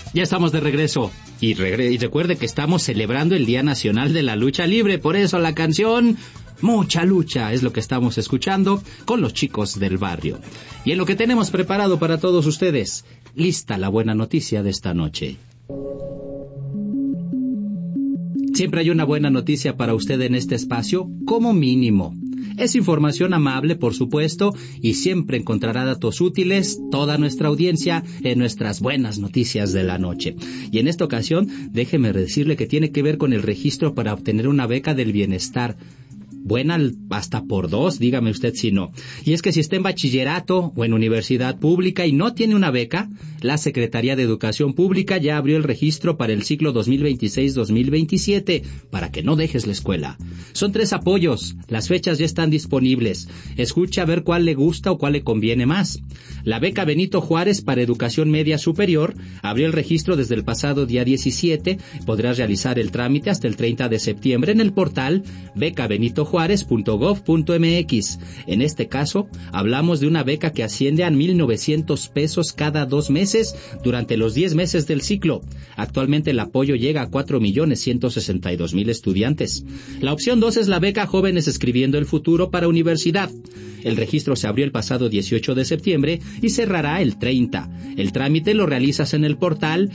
Ya estamos de regreso. Y recuerde que estamos celebrando el Día Nacional de la Lucha Libre. Por eso la canción Mucha Lucha es lo que estamos escuchando con los chicos del barrio. Y en lo que tenemos preparado para todos ustedes, lista la buena noticia de esta noche. Siempre hay una buena noticia para usted en este espacio, como mínimo. Es información amable, por supuesto, y siempre encontrará datos útiles toda nuestra audiencia en nuestras buenas noticias de la noche. Y en esta ocasión, déjeme decirle que tiene que ver con el registro para obtener una beca del bienestar. Buena hasta por 2, dígame usted si no. Y es que si está en bachillerato o en universidad pública y no tiene una beca, la Secretaría de Educación Pública ya abrió el registro para el ciclo 2026-2027, para que no dejes la escuela. Son 3 apoyos, las fechas ya están disponibles. Escucha a ver cuál le gusta o cuál le conviene más. La beca Benito Juárez para Educación Media Superior abrió el registro desde el pasado día 17, podrás realizar el trámite hasta el 30 de septiembre en el portal becabenitojuárez.gov.mx. En este caso, hablamos de una beca que asciende a 1,900 pesos cada 2 meses durante los 10 meses del ciclo. Actualmente el apoyo llega a 4,162,000 estudiantes. La opción 2 es la beca Jóvenes Escribiendo el Futuro para Universidad. El registro se abrió el pasado 18 de septiembre y cerrará el 30. El trámite lo realizas en el portal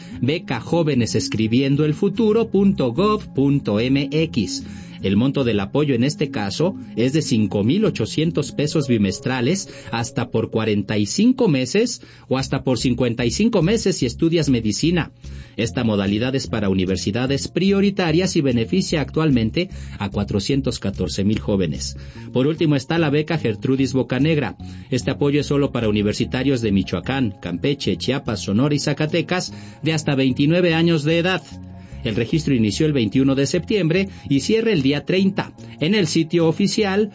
becajovenesescribiendoelfuturo.gov.mx. El monto del apoyo en este caso es de 5,800 pesos bimestrales hasta por 45 meses o hasta por 55 meses si estudias medicina. Esta modalidad es para universidades prioritarias y beneficia actualmente a 414,000 jóvenes. Por último está la beca Gertrudis Bocanegra. Este apoyo es solo para universitarios de Michoacán, Campeche, Chiapas, Sonora y Zacatecas de hasta 29 años de edad. El registro inició el 21 de septiembre y cierra el día 30 en el sitio oficial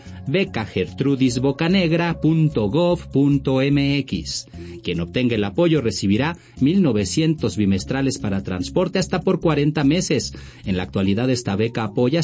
becagertrudisbocanegra.gov.mx. Quien obtenga el apoyo recibirá 1,900 bimestrales para transporte hasta por 40 meses. En la actualidad esta beca apoya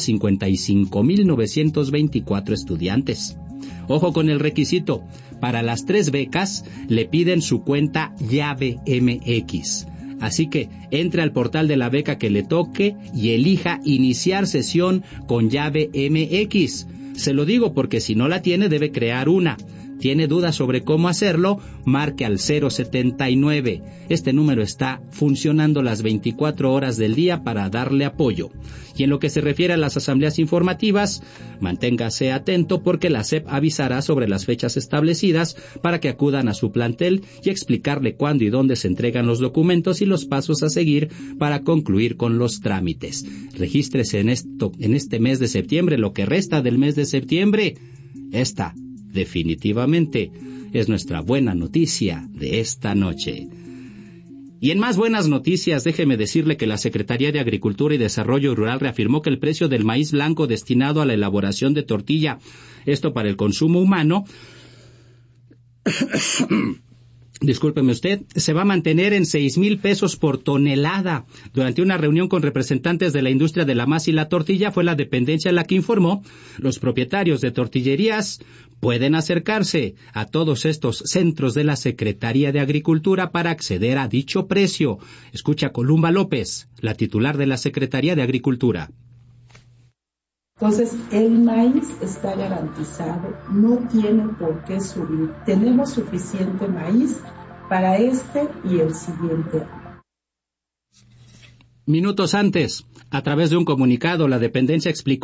55,924 estudiantes. Ojo con el requisito. Para las 3 becas le piden su cuenta llave MX. Así que entre al portal de la beca que le toque y elija iniciar sesión con llave MX. Se lo digo porque si no la tiene debe crear una. ¿Tiene dudas sobre cómo hacerlo? Marque al 079. Este número está funcionando las 24 horas del día para darle apoyo. Y en lo que se refiere a las asambleas informativas, manténgase atento porque la SEP avisará sobre las fechas establecidas para que acudan a su plantel y explicarle cuándo y dónde se entregan los documentos y los pasos a seguir para concluir con los trámites. Regístrese en este mes de septiembre, lo que resta del mes de septiembre. Esta definitivamente es nuestra buena noticia de esta noche. Y en más buenas noticias, déjeme decirle que la Secretaría de Agricultura y Desarrollo Rural reafirmó que el precio del maíz blanco destinado a la elaboración de tortilla, esto para el consumo humano, discúlpeme usted, se va a mantener en 6,000 pesos por tonelada. Durante una reunión con representantes de la industria de la masa y la tortilla, fue la dependencia la que informó. Los propietarios de tortillerías pueden acercarse a todos estos centros de la Secretaría de Agricultura para acceder a dicho precio. Escucha a Columba López, la titular de la Secretaría de Agricultura. Entonces, el maíz está garantizado, no tiene por qué subir. Tenemos suficiente maíz para este y el siguiente año. Minutos antes, a través de un comunicado, la dependencia explicó